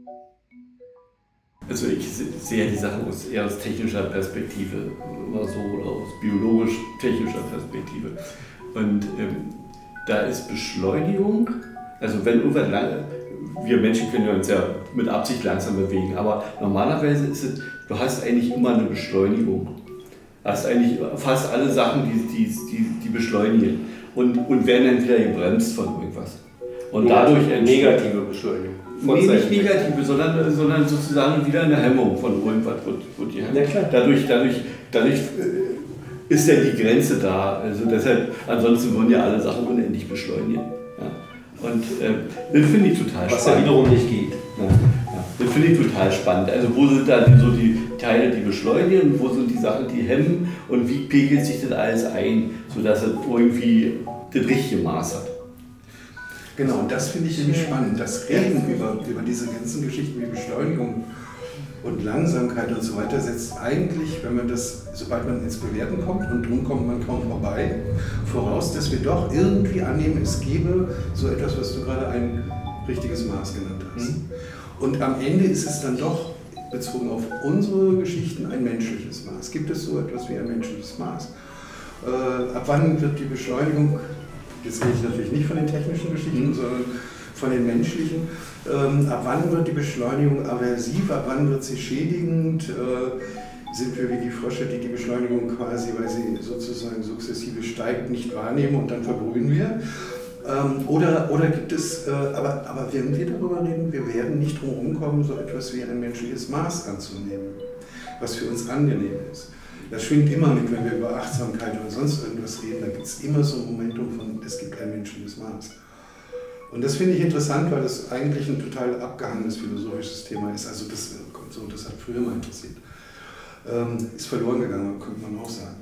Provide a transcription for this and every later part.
Also ich sehe die Sachen eher aus technischer Perspektive, immer so, oder aus biologisch-technischer Perspektive. Und da ist Beschleunigung, also wenn irgendwann wir Menschen können uns ja mit Absicht langsam bewegen, aber normalerweise ist es, du hast eigentlich immer eine Beschleunigung. Du hast eigentlich fast alle Sachen, die beschleunigen und werden dann wieder gebremst von irgendwas. Und dadurch negative Beschleunigung. Nee, nicht negative, sondern sozusagen wieder eine Hemmung von irgendwas. Dadurch ist ja die Grenze da. Also deshalb, ansonsten würden ja alle Sachen unendlich beschleunigen. Ja. Und das finde ich total spannend. Was ja wiederum nicht geht. Ja. Das finde ich total spannend. Also wo sind da so die Teile, die beschleunigen und wo sind die Sachen, die hemmen und wie pegelt sich das alles ein, sodass es irgendwie das richtige Maß hat. Genau, und das finde ich nämlich spannend. Das Reden über diese ganzen Geschichten wie Beschleunigung und Langsamkeit und so weiter setzt eigentlich, wenn man das, sobald man ins Bewerten kommt, und drum kommt man kaum vorbei, voraus, dass wir doch irgendwie annehmen, es gebe so etwas, was du gerade ein richtiges Maß genannt hast. Und am Ende ist es dann doch, bezogen auf unsere Geschichten, ein menschliches Maß. Gibt es so etwas wie ein menschliches Maß? Ab wann wird die Beschleunigung, jetzt rede ich natürlich nicht von den technischen Geschichten, sondern von den menschlichen, ab wann wird die Beschleunigung aversiv, ab wann wird sie schädigend? Sind wir wie die Frösche, die Beschleunigung quasi, weil sie sozusagen sukzessive steigt, nicht wahrnehmen und dann verbrühen wir? Oder gibt es, aber wenn wir darüber reden, wir werden nicht drum herum kommen, so etwas wie ein menschliches Maß anzunehmen, was für uns angenehm ist. Das schwingt immer mit, wenn wir über Achtsamkeit oder sonst irgendwas reden, da gibt es immer so ein Momentum von, es gibt ein menschliches Maß. Und das finde ich interessant, weil das eigentlich ein total abgehangenes philosophisches Thema ist. Also das hat früher mal interessiert. Ist verloren gegangen, könnte man auch sagen.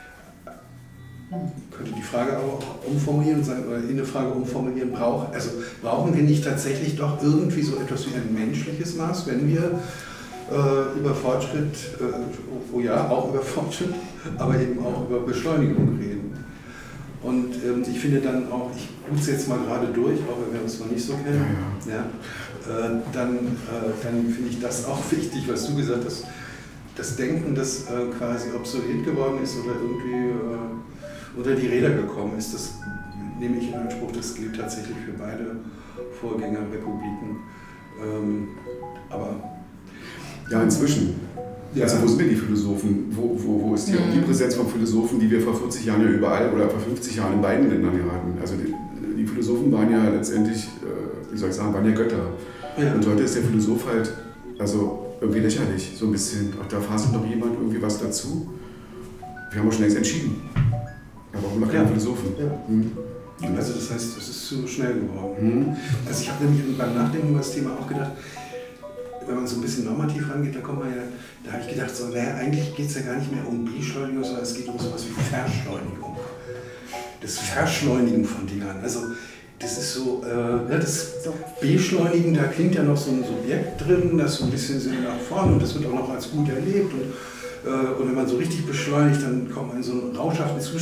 Könnte die Frage aber auch umformulieren oder in eine Frage umformulieren, brauchen wir nicht tatsächlich doch irgendwie so etwas wie ein menschliches Maß, wenn wir über Fortschritt, auch über Fortschritt, aber eben auch über Beschleunigung reden. Und ich finde dann auch, ich rufe jetzt mal gerade durch, auch wenn wir uns noch nicht so kennen, dann finde ich das auch wichtig, was du gesagt hast, das Denken, das quasi obsolet geworden ist oder irgendwie unter die Räder gekommen ist, das nehme ich in Anspruch, das gilt tatsächlich für beide Vorgängerrepubliken. Aber ja, inzwischen. Ja. Also wo sind denn die Philosophen? Wo ist die Omnipräsenz von Philosophen, die wir vor 40 Jahren ja überall oder vor 50 Jahren in beiden Ländern hatten? Also die Philosophen waren ja letztendlich, waren ja Götter. Ja. Und heute ist der Philosoph halt, irgendwie lächerlich, so ein bisschen. Auch da faselt noch jemand irgendwie was dazu. Wir haben auch schon längst entschieden. Da brauchen wir keine Philosophen. Ja. Also das heißt, es ist zu schnell geworden. Also ich habe nämlich beim Nachdenken über das Thema auch gedacht, wenn man so ein bisschen normativ rangeht, da habe ich gedacht, eigentlich geht es ja gar nicht mehr um Beschleunigung, sondern es geht um sowas wie Verschleunigung. Das Verschleunigen von Dingern. Also das ist so, das Beschleunigen, da klingt ja noch so ein Subjekt drin, das so ein bisschen Sinn nach vorne und das wird auch noch als gut erlebt. Und wenn man so richtig beschleunigt, dann kommt man in so einen rauschhaften Zustand.